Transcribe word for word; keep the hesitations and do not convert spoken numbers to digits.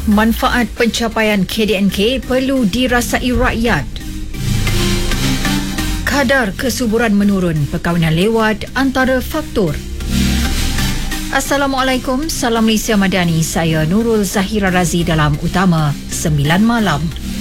manfaat pencapaian K D N K perlu dirasai rakyat. Kadar kesuburan menurun, perkahwinan lewat antara faktor. Assalamualaikum, salam Malaysia Madani. Saya Nurul Zahira Razi dalam Utama sembilan Malam.